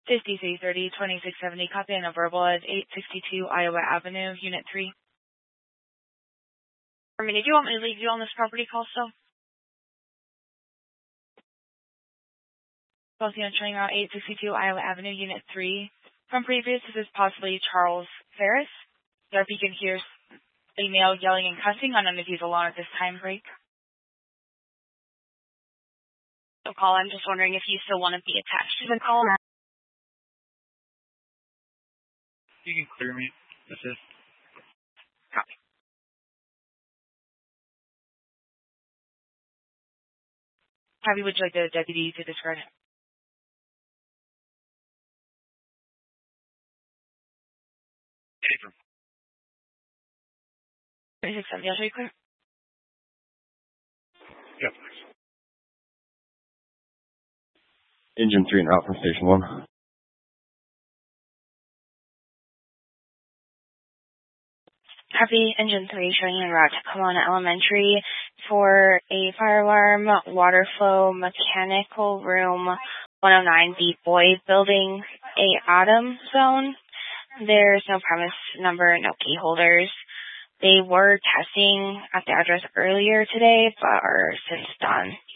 5330 2670, copy and a verbal at 862 Iowa Avenue, Unit 3. Did you want me to leave you on this property call still? Both units running around 862 Iowa Avenue, Unit 3. From previous, this is possibly Charles Ferris. If you can hear a male yelling and cussing, I don't know if he's alone at this time break. So call, I'm just wondering if you still want to be attached to the call. You can clear me. This is. Copy. Harvey, would you like the deputy to describe it? April. 2670, I'll show you clear. Yeah, please. Engine 3 and out from Station 1. Harvey, Engine 3 showing en route to Kelowna Elementary for a fire alarm, water flow, mechanical room, 109 B Boyd Building, A Autumn Zone. There's no premise number, no key holders. They were testing at the address earlier today, but are since done.